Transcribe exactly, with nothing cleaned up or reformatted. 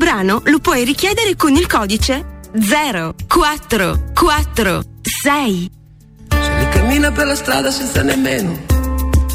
brano lo puoi richiedere con il codice zero quattro quattro sei. Se lei cammina per la strada senza nemmeno